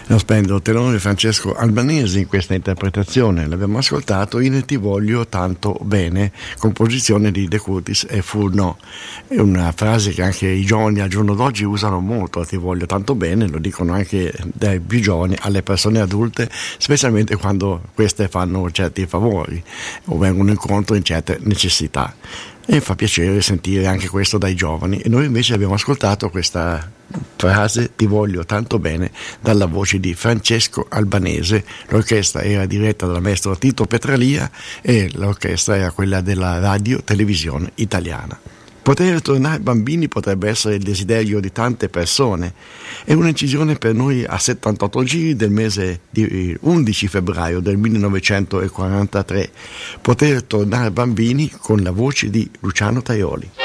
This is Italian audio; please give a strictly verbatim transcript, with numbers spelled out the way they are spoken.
Lo splendido tenore Francesco Albanese in questa interpretazione. L'abbiamo ascoltato in Ti voglio tanto bene, composizione di De Curtis e Furno. È una frase che anche i giovani al giorno d'oggi usano molto, ti voglio tanto bene, lo dicono anche dai più giovani alle persone adulte, specialmente quando queste fanno certi favori o vengono incontro in certe necessità. E fa piacere sentire anche questo dai giovani. E noi invece abbiamo ascoltato questa frase ti voglio tanto bene dalla voce di Francesco Albanese. L'orchestra era diretta dal maestro Tito Petralia e l'orchestra era quella della Radio Televisione Italiana. Poter tornare bambini potrebbe essere il desiderio di tante persone. È un'incisione per noi a settantotto giri del mese di undici febbraio del millenovecentoquarantatré. Poter tornare bambini con la voce di Luciano Tajoli.